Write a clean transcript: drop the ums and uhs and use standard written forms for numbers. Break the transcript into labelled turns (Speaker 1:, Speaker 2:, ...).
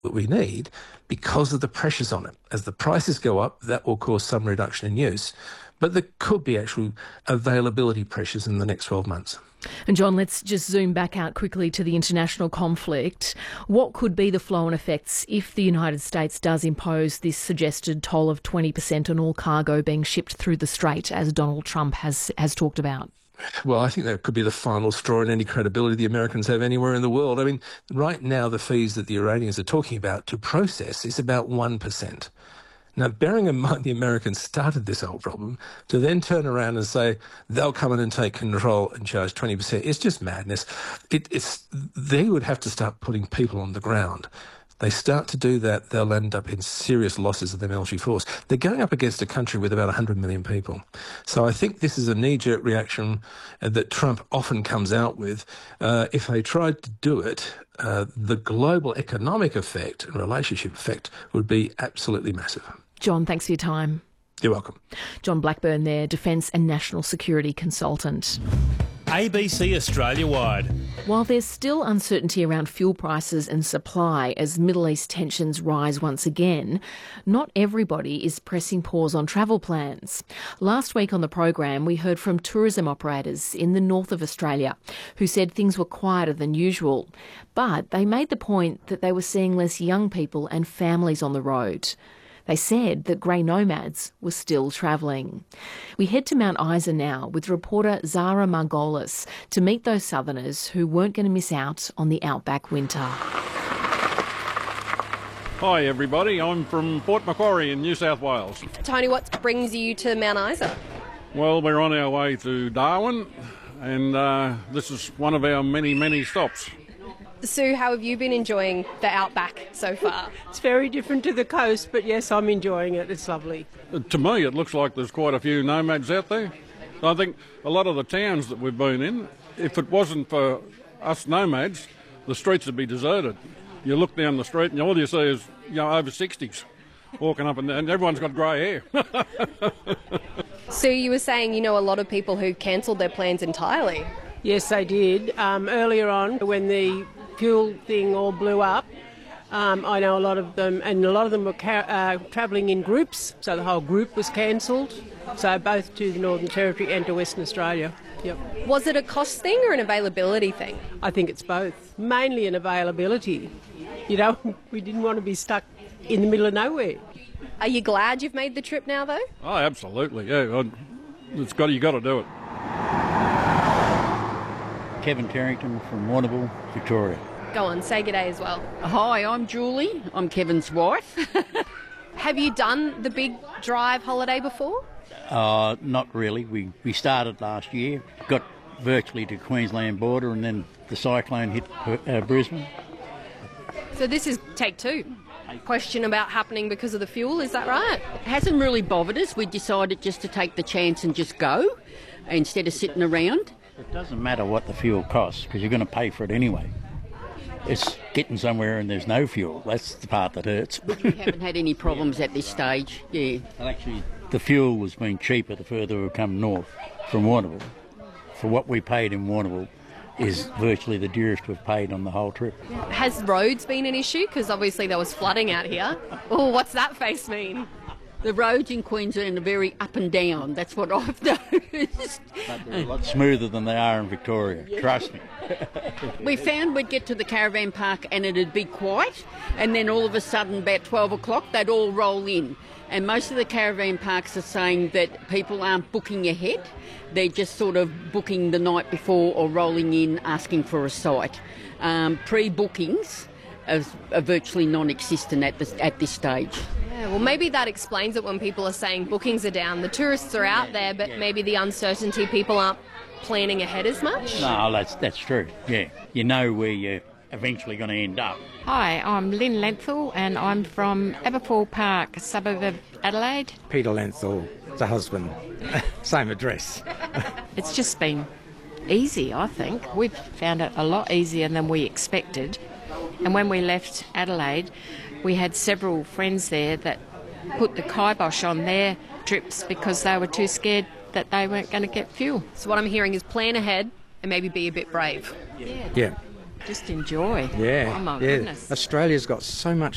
Speaker 1: that we need because of the pressures on it. As the prices go up, that will cause some reduction in use, but there could be actual availability pressures in the next 12 months.
Speaker 2: And John, let's just zoom back out quickly to the international conflict. What could be the flow-on effects if the United States does impose this suggested toll of 20% on all cargo being shipped through the Strait, as Donald Trump has talked about?
Speaker 1: Well, I think that could be the final straw in any credibility the Americans have anywhere in the world. I mean, right now the fees that the Iranians are talking about to process is about 1%. Now, bearing in mind the Americans started this whole problem, to then turn around and say they'll come in and take control and charge 20%, it's just madness. They would have to start putting people on the ground. They start to do that, they'll end up in serious losses of their military force. They're going up against a country with about 100 million people. So I think this is a knee-jerk reaction that Trump often comes out with. If they tried to do it, the global economic effect and relationship effect would be absolutely massive.
Speaker 2: John, thanks for your time.
Speaker 1: You're welcome.
Speaker 2: John Blackburn there, Defence and National Security Consultant.
Speaker 3: ABC Australia-wide.
Speaker 2: While there's still uncertainty around fuel prices and supply as Middle East tensions rise once again, not everybody is pressing pause on travel plans. Last week on the program, we heard from tourism operators in the north of Australia who said things were quieter than usual, but they made the point that they were seeing less young people and families on the road. They said that grey nomads were still travelling. We head to Mount Isa now with reporter Zara Margolis to meet those southerners who weren't going to miss out on the outback winter.
Speaker 4: Hi everybody, I'm from Port Macquarie in New South Wales.
Speaker 5: Tony, what brings you to Mount Isa?
Speaker 4: Well, we're on our way to Darwin and this is one of our many stops.
Speaker 5: Sue, how have you been enjoying the outback so far?
Speaker 6: It's very different to the coast, but yes, I'm enjoying it. It's lovely.
Speaker 4: To me, it looks like there's quite a few nomads out there. I think a lot of the towns that we've been in, if it wasn't for us nomads, the streets would be deserted. You look down the street and all you see is over 60s walking up and down, and everyone's got grey hair.
Speaker 5: Sue, you were saying you know a lot of people who cancelled their plans entirely.
Speaker 6: Yes, they did. Earlier on, when the fuel thing all blew up, I know a lot of them, and a lot of them were travelling in groups, so the whole group was cancelled, so both to the Northern Territory and to Western Australia. Yep.
Speaker 5: Was it a cost thing or an availability thing?
Speaker 6: I think it's both. Mainly an availability. You know, we didn't want to be stuck in the middle of nowhere.
Speaker 5: Are you glad you've made the trip now, though?
Speaker 4: Oh, absolutely, yeah. You got to do it.
Speaker 7: Kevin Terrington from Warrnambool, Victoria.
Speaker 5: Go on, say g'day as well.
Speaker 8: Hi, I'm Julie. I'm Kevin's wife.
Speaker 5: Have you done the big drive holiday before?
Speaker 7: Not really. We started last year, got virtually to Queensland border, and then the cyclone hit Brisbane.
Speaker 5: So this is take two. Question about happening because of the fuel, is that right?
Speaker 8: It hasn't really bothered us. We decided just to take the chance and just go instead of sitting around.
Speaker 7: It doesn't matter what the fuel costs because you're going to pay for it anyway. It's getting somewhere and there's no fuel. That's the part that hurts.
Speaker 8: But we haven't had any problems at this stage, yeah.
Speaker 7: And actually, the fuel was being cheaper the further we come north from Warrnambool. For what we paid in Warrnambool is virtually the dearest we've paid on the whole trip.
Speaker 5: Has roads been an issue? Because obviously there was flooding out here. Oh, what's that face mean?
Speaker 8: The roads in Queensland are very up and down. That's what I've noticed.
Speaker 7: But they're a lot smoother than they are in Victoria, trust me.
Speaker 8: We found we'd get to the caravan park and it'd be quiet, and then all of a sudden about 12 o'clock they'd all roll in. And most of the caravan parks are saying that people aren't booking ahead. They're just sort of booking the night before or rolling in asking for a site. Pre-bookings are virtually non-existent at this stage.
Speaker 5: Yeah, well, maybe that explains it when people are saying bookings are down. The tourists are out there, but maybe the uncertainty, people aren't planning ahead as much?
Speaker 7: No, that's true, yeah. You know where you're eventually going to end up.
Speaker 9: Hi, I'm Lynn Lenthal and I'm from Aberfoyle Park, a suburb of Adelaide.
Speaker 10: Peter Lenthal, the husband, same address.
Speaker 9: It's just been easy, I think. We've found it a lot easier than we expected. And when we left Adelaide, we had several friends there that put the kibosh on their trips because they were too scared that they weren't going to get fuel.
Speaker 5: So what I'm hearing is plan ahead and maybe be a bit brave.
Speaker 9: Yeah.
Speaker 10: Yeah.
Speaker 9: Just enjoy.
Speaker 10: Yeah.
Speaker 9: Oh, my goodness.
Speaker 10: Australia's got so much